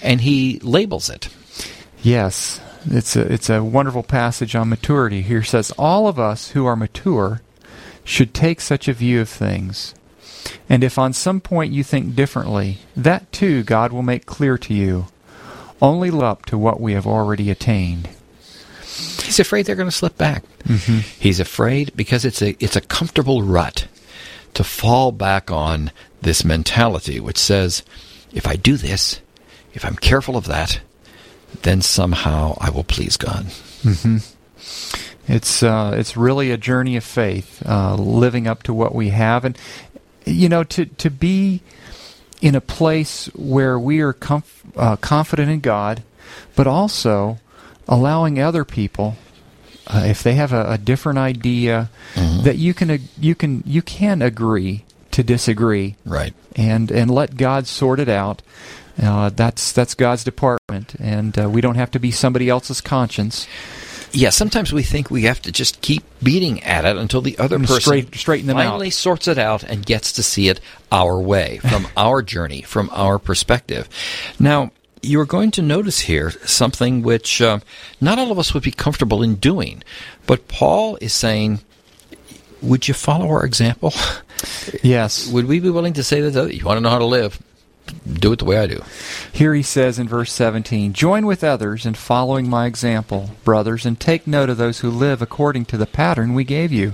and he labels it. Yes, it's a wonderful passage on maturity. Here says, all of us who are mature should take such a view of things. And if on some point you think differently, that too God will make clear to you. Only live up to what we have already attained. He's afraid they're going to slip back. Mm-hmm. He's afraid because it's a comfortable rut to fall back on this mentality which says, if I do this, if I'm careful of that, then somehow I will please God. Mm-hmm. It's really a journey of faith, living up to what we have, and to be in a place where we are confident in God, but also allowing other people, if they have a different idea, mm-hmm. that you can agree to disagree, right, and let God sort it out. That's God's department, and we don't have to be somebody else's conscience. Yeah, sometimes we think we have to just keep beating at it until the other person straighten them finally out. Sorts it out and gets to see it our way, from our journey, from our perspective. Now, you're going to notice here something which not all of us would be comfortable in doing, but Paul is saying, would you follow our example? Yes. Would we be willing to say that you want to know how to live? Do it the way I do. Here he says in verse 17, join with others in following my example, brothers, and take note of those who live according to the pattern we gave you.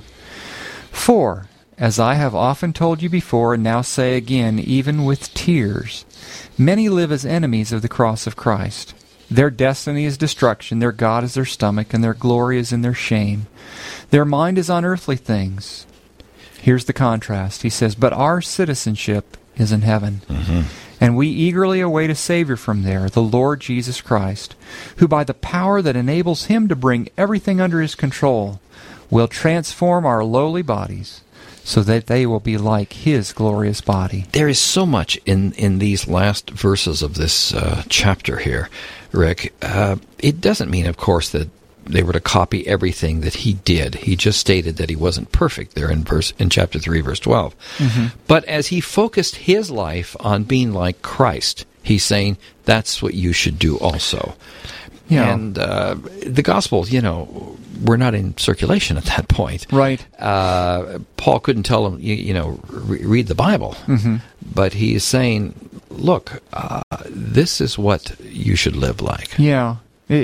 For, as I have often told you before, and now say again, even with tears, many live as enemies of the cross of Christ. Their destiny is destruction, their God is their stomach, and their glory is in their shame. Their mind is on earthly things. Here's the contrast. He says, but our citizenship is in heaven. Mm-hmm. And we eagerly await a Savior from there, the Lord Jesus Christ, who by the power that enables Him to bring everything under His control will transform our lowly bodies so that they will be like His glorious body. There is so much in these last verses of this chapter here, Rick. It doesn't mean, of course, that they were to copy everything that he did. He just stated that he wasn't perfect there in chapter 3, verse 12. Mm-hmm. But as he focused his life on being like Christ, he's saying that's what you should do also. Yeah. And the gospel, we're not in circulation at that point. Right. Paul couldn't tell him, read the Bible. Mm-hmm. But he is saying, look, this is what you should live like. Yeah.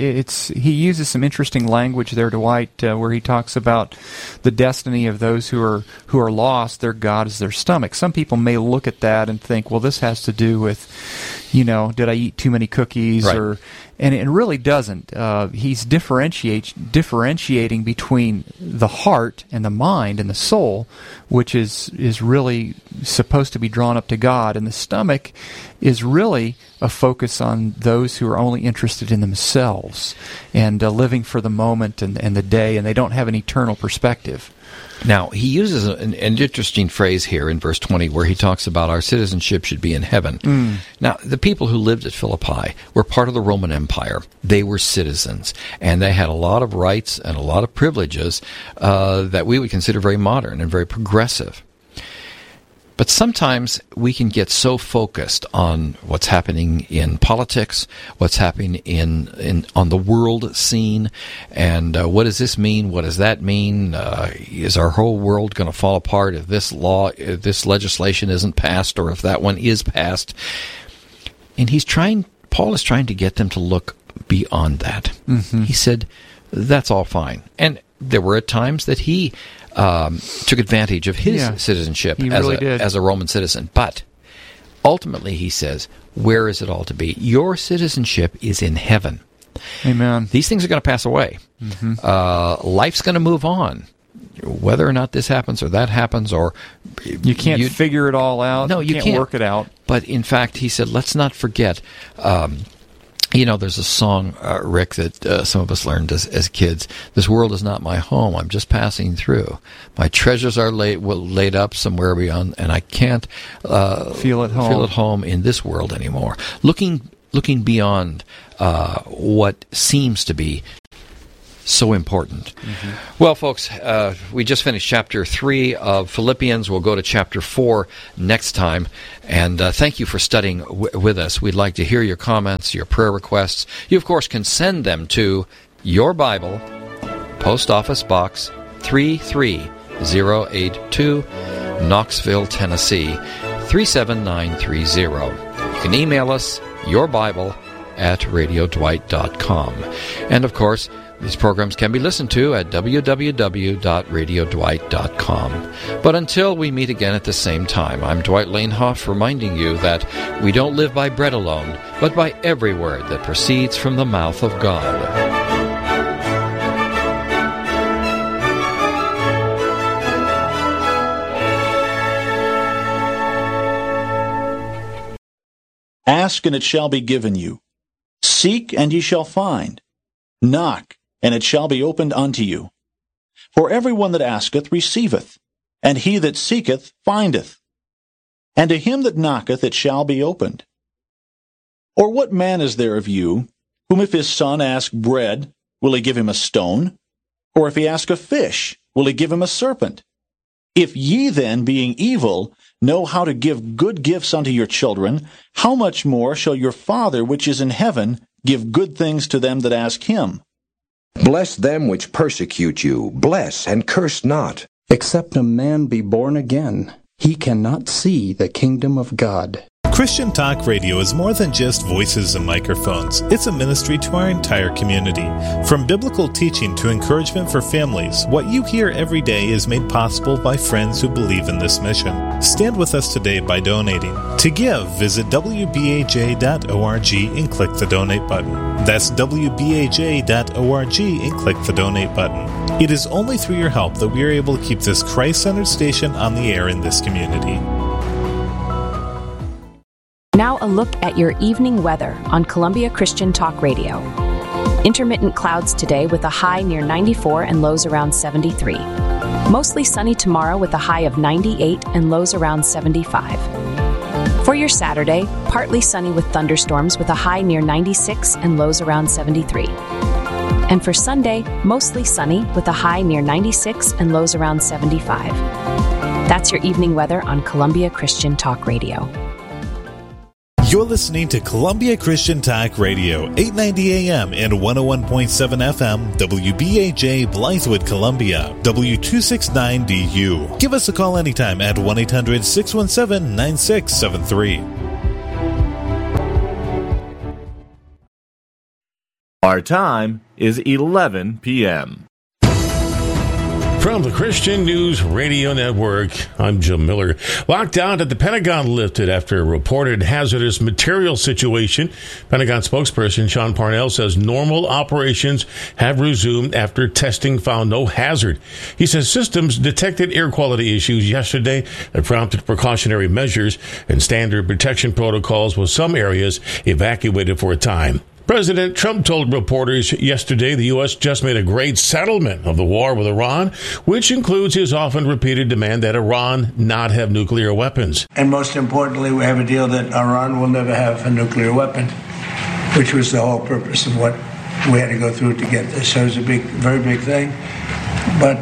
He uses some interesting language there, Dwight, where he talks about the destiny of those who are lost. Their God is their stomach. Some people may look at that and think, well, this has to do with, did I eat too many cookies? Right. And it really doesn't. He's differentiating between the heart and the mind and the soul, which is really supposed to be drawn up to God. And the stomach is really a focus on those who are only interested in themselves and living for the moment and the day, and they don't have an eternal perspective. Now, he uses an interesting phrase here in verse 20 where he talks about our citizenship should be in heaven. Mm. Now, the people who lived at Philippi were part of the Roman Empire. They were citizens, and they had a lot of rights and a lot of privileges that we would consider very modern and very progressive. But sometimes we can get so focused on what's happening in politics, what's happening on the world scene, and what does this mean? What does that mean? Is our whole world going to fall apart if this legislation isn't passed, or if that one is passed? And Paul is trying to get them to look beyond that. Mm-hmm. He said, that's all fine. And there were at times that he took advantage of his citizenship as a Roman citizen. But ultimately, he says, where is it all to be? Your citizenship is in heaven. Amen. These things are going to pass away. Mm-hmm. Life's going to move on. Whether or not this happens or that happens, or you can't figure it all out. No, you can't work it out. But in fact, he said, let's not forget. There's a song, Rick, that some of us learned as kids. This world is not my home. I'm just passing through. My treasures are laid up somewhere beyond, and I can't feel at home in this world anymore. Looking beyond what seems to be so important. Well, folks, we just finished chapter 3 of Philippians. We'll go to chapter 4 next time. And thank you for studying with us. We'd like to hear your comments, your prayer requests. You, of course, can send them to Your Bible, Post Office Box 33082, Knoxville, Tennessee 37930. You can email us, yourbible@radiodwight.com. And, of course, these programs can be listened to at www.radiodwight.com. But until we meet again at the same time, I'm Dwight Lanehoff reminding you that we don't live by bread alone, but by every word that proceeds from the mouth of God. Ask, and it shall be given you. Seek, and ye shall find. Knock, and it shall be opened unto you. For every one that asketh receiveth, and he that seeketh findeth. And to him that knocketh it shall be opened. Or what man is there of you, whom if his son ask bread, will he give him a stone? Or if he ask a fish, will he give him a serpent? If ye then, being evil, know how to give good gifts unto your children, how much more shall your Father which is in heaven give good things to them that ask him? Bless them which persecute you, bless and curse not. Except a man be born again, he cannot see the kingdom of God. Christian Talk Radio is more than just voices and microphones. It's a ministry to our entire community. From biblical teaching to encouragement for families, what you hear every day is made possible by friends who believe in this mission. Stand with us today by donating. To give, visit wbaj.org and click the donate button. That's wbaj.org and click the donate button. It is only through your help that we are able to keep this Christ-centered station on the air in this community. Now a look at your evening weather on Columbia Christian Talk Radio. Intermittent clouds today with a high near 94 and lows around 73. Mostly sunny tomorrow with a high of 98 and lows around 75. For your Saturday, partly sunny with thunderstorms with a high near 96 and lows around 73. And for Sunday, mostly sunny with a high near 96 and lows around 75. That's your evening weather on Columbia Christian Talk Radio. You're listening to Columbia Christian Talk Radio, 890 AM and 101.7 FM, WBAJ Blythewood, Columbia, W269DU. Give us a call anytime at 1-800-617-9673. Our time is 11 p.m. From the Christian News Radio Network, I'm Jim Miller. Lockdown at the Pentagon lifted after a reported hazardous material situation. Pentagon spokesperson Sean Parnell says normal operations have resumed after testing found no hazard. He says systems detected air quality issues yesterday that prompted precautionary measures and standard protection protocols, with some areas evacuated for a time. President Trump told reporters yesterday the U.S. just made a great settlement of the war with Iran, which includes his often repeated demand that Iran not have nuclear weapons. And most importantly, we have a deal that Iran will never have a nuclear weapon, which was the whole purpose of what we had to go through to get this. So it was a very big thing. But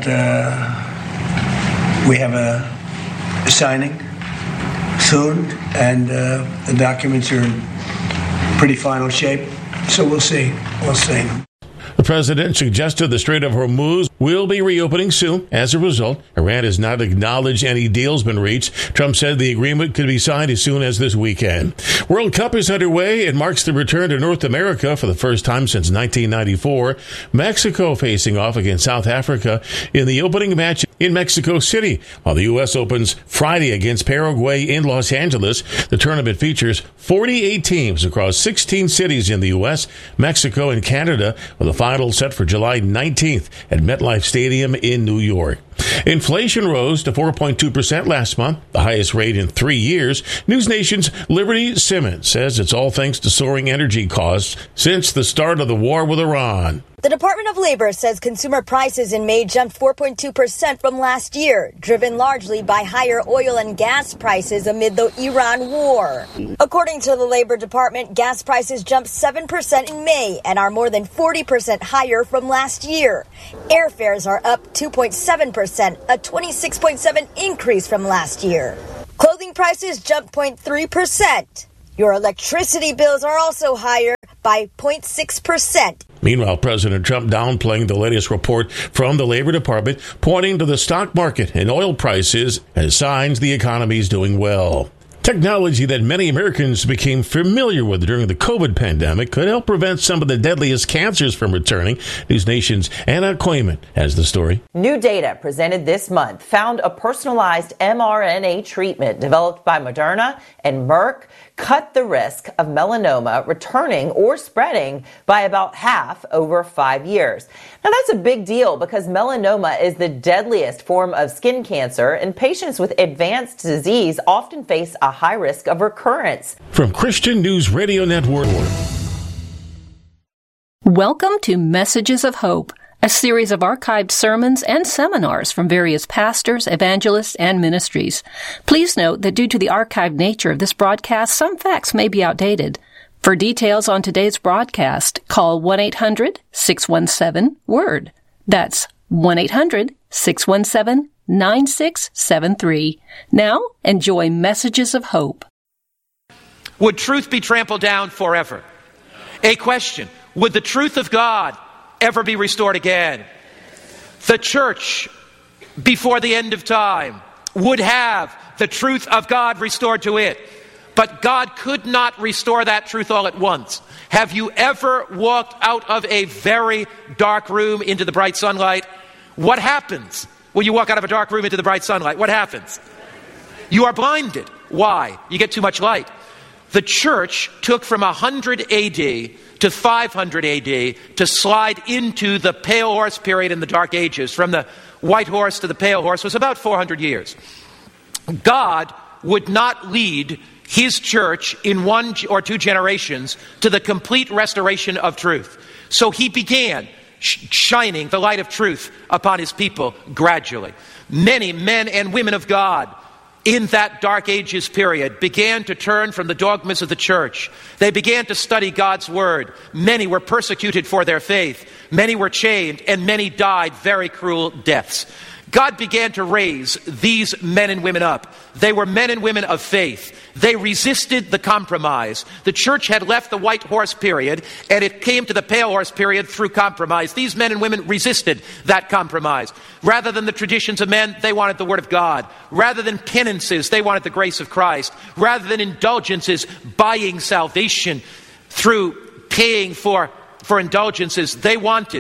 we have a signing soon, and the documents are in pretty final shape. So we'll see. The president suggested the Strait of Hormuz will be reopening soon. As a result, Iran has not acknowledged any deals been reached. Trump said the agreement could be signed as soon as this weekend. World Cup is underway. It marks the return to North America for the first time since 1994. Mexico facing off against South Africa in the opening match in Mexico City, while the U.S. opens Friday against Paraguay in Los Angeles. The tournament features 48 teams across 16 cities in the U.S., Mexico, and Canada, with a final set for July 19th at MetLife Stadium in New York. Inflation rose to 4.2% last month, the highest rate in 3 years. News Nation's Liberty Simmons says it's all thanks to soaring energy costs since the start of the war with Iran. The Department of Labor says consumer prices in May jumped 4.2% from last year, driven largely by higher oil and gas prices amid the Iran war. According to the Labor Department, gas prices jumped 7% in May and are more than 40% higher from last year. Airfares are up 2.7%, a 26.7% increase from last year. Clothing prices jumped 0.3%. Your electricity bills are also higher by 0.6%. Meanwhile, President Trump downplaying the latest report from the Labor Department, pointing to the stock market and oil prices as signs the economy is doing well. Technology that many Americans became familiar with during the COVID pandemic could help prevent some of the deadliest cancers from returning. News Nation's Anna Koyman has the story. New data presented this month found a personalized mRNA treatment developed by Moderna and Merck cut the risk of melanoma returning or spreading by about half over 5 years. Now, that's a big deal because melanoma is the deadliest form of skin cancer, and patients with advanced disease often face a high risk of recurrence. From Christian News Radio Network. Welcome to Messages of Hope, a series of archived sermons and seminars from various pastors, evangelists, and ministries. Please note that due to the archived nature of this broadcast, some facts may be outdated. For details on today's broadcast, call 1-800-617-WORD. That's 1-800-617-9673. Now, enjoy Messages of Hope. Would truth be trampled down forever? A question. Would the truth of God ever be restored again? The church, before the end of time, would have the truth of God restored to it. But God could not restore that truth all at once. Have you ever walked out of a very dark room into the bright sunlight? What happens when you walk out of a dark room into the bright sunlight? What happens? You are blinded. Why? You get too much light. The church took from 100 AD to 500 AD to slide into the Pale Horse period in the Dark Ages. From the White Horse to the Pale Horse was about 400 years. God would not lead his church in 1 or 2 generations to the complete restoration of truth. So he began shining the light of truth upon his people gradually. Many men and women of God in that Dark Ages period began to turn from the dogmas of the church. They began to study God's word. Many were persecuted for their faith. Many were chained, and many died very cruel deaths. God began to raise these men and women up. They were men and women of faith. They resisted the compromise. The church had left the White Horse period, and it came to the Pale Horse period through compromise. These men and women resisted that compromise. Rather than the traditions of men, they wanted the Word of God. Rather than penances, they wanted the grace of Christ. Rather than indulgences, buying salvation through paying for indulgences, they wanted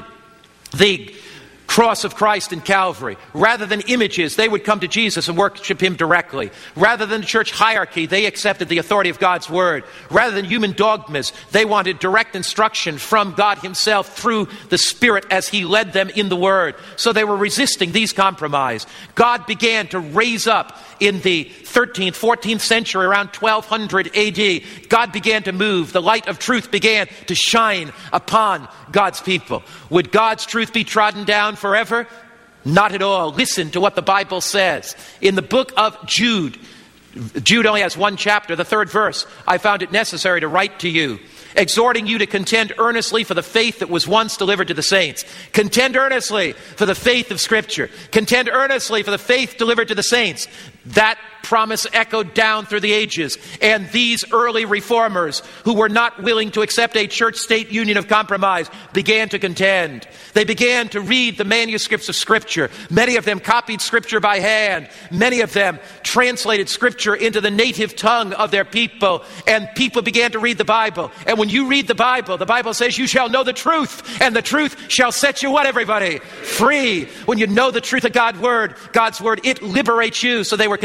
the cross of Christ in Calvary. Rather than images, they would come to Jesus and worship him directly. Rather than the church hierarchy, they accepted the authority of God's word. Rather than human dogmas, they wanted direct instruction from God himself through the Spirit as he led them in the word. So they were resisting these compromises. God began to raise up in the 13th, 14th century, around 1200 AD. God began to move. The light of truth began to shine upon God's people. Would God's truth be trodden down forever? Not at all. Listen to what the Bible says. In the book of Jude, Jude only has 1 chapter, the 3rd verse. I found it necessary to write to you, exhorting you to contend earnestly for the faith that was once delivered to the saints. Contend earnestly for the faith of Scripture. Contend earnestly for the faith delivered to the saints. That promise echoed down through the ages. And these early reformers who were not willing to accept a church-state union of compromise began to contend. They began to read the manuscripts of Scripture. Many of them copied Scripture by hand. Many of them translated Scripture into the native tongue of their people. And people began to read the Bible. And when you read the Bible says you shall know the truth, and the truth shall set you what, everybody? Free. When you know the truth of God's word, it liberates you. So they were contending.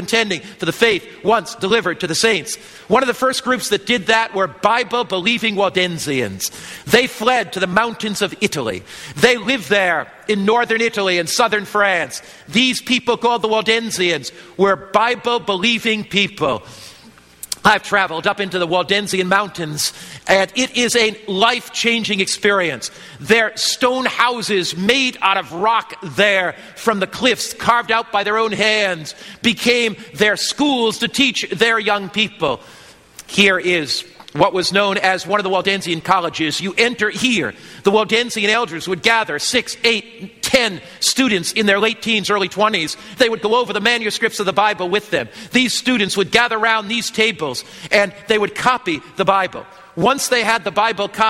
for the faith once delivered to the saints. One of the first groups that did that were Bible-believing Waldensians. They fled to the mountains of Italy. They lived there in northern Italy and southern France. These people, called the Waldensians, were Bible-believing people. I've traveled up into the Waldensian mountains, and it is a life-changing experience. Their stone houses made out of rock there from the cliffs, carved out by their own hands, became their schools to teach their young people. Here is what was known as one of the Waldensian colleges. You enter here. The Waldensian elders would gather 6, 8, 10 students in their late teens, early 20s. They would go over the manuscripts of the Bible with them. These students would gather around these tables and they would copy the Bible. Once they had the Bible copied,